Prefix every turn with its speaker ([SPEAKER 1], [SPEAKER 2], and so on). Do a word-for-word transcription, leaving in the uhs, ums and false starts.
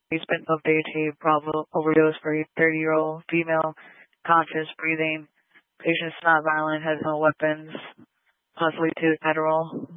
[SPEAKER 1] Treatment of deity Bravo overdose for a thirty-year-old female, conscious, breathing. Patient's not violent, has no weapons, possibly to Adderall.